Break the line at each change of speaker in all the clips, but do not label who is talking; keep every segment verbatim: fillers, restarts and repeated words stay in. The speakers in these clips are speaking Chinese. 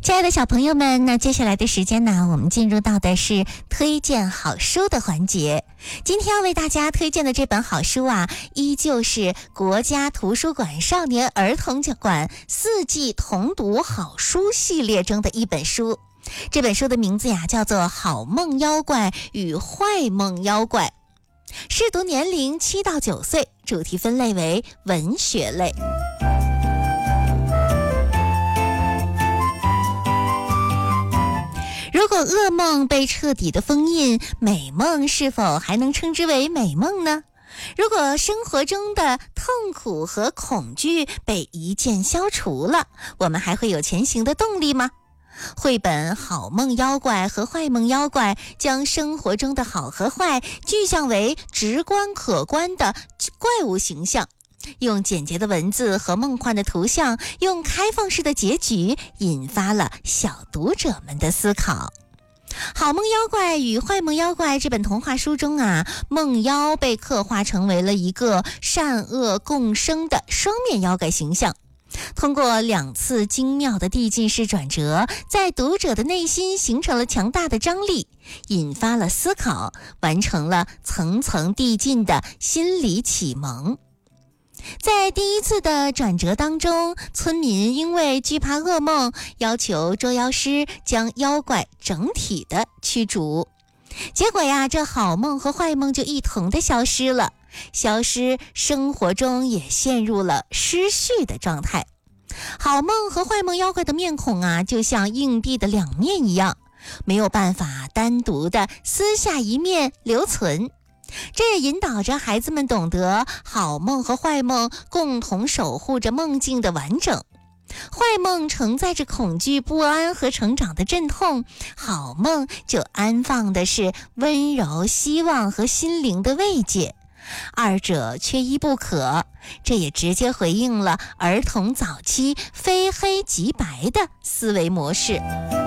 亲爱的小朋友们，那接下来的时间呢，我们进入到的是推荐好书的环节。今天要为大家推荐的这本好书啊，依旧是国家图书馆少年儿童馆四季童读好书系列中的一本书。这本书的名字呀，叫做《好梦妖怪与坏梦妖怪》，适读年龄七到九岁，主题分类为文学类。如果噩梦被彻底的封印，美梦是否还能称之为美梦呢？如果生活中的痛苦和恐惧被一键消除了，我们还会有前行的动力吗？绘本《好梦妖怪》和《坏梦妖怪》将生活中的好和坏具象为直观可观的怪物形象，用简洁的文字和梦幻的图像，用开放式的结局，引发了小读者们的思考。好梦妖怪与坏梦妖怪这本童话书中啊，梦妖被刻画成为了一个善恶共生的双面妖怪形象。通过两次精妙的递进式转折，在读者的内心形成了强大的张力，引发了思考，完成了层层递进的心理启蒙。在第一次的转折当中，村民因为惧怕噩梦，要求捉妖师将妖怪整体的驱逐。结果呀，这好梦和坏梦就一同的消失了，消失生活中也陷入了失序的状态。好梦和坏梦妖怪的面孔啊，就像硬币的两面一样，没有办法单独的撕下一面留存。这也引导着孩子们懂得，好梦和坏梦共同守护着梦境的完整。坏梦承载着恐惧、不安和成长的阵痛，好梦就安放的是温柔、希望和心灵的慰藉。二者缺一不可，这也直接回应了儿童早期非黑即白的思维模式。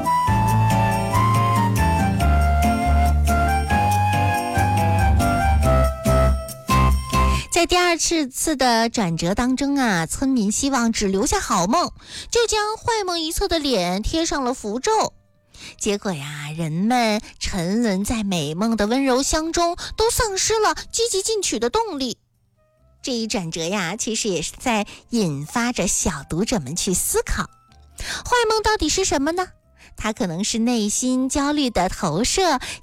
在第二次次的转折当中啊，村民希望只留下好梦，就将坏梦一侧的脸贴上了符咒。结果呀，人们沉沦在美梦的温柔乡中，都丧失了积极进取的动力。这一转折呀，其实也是在引发着小读者们去思考，坏梦到底是什么呢？它可能是内心焦虑的投射，